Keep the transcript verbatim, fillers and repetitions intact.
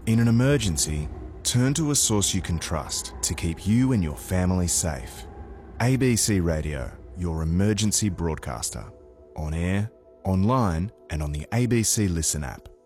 In an emergency, turn to a source you can trust to keep you and your family safe. A B C Radio, your emergency broadcaster. On air, online and on the A B C Listen app.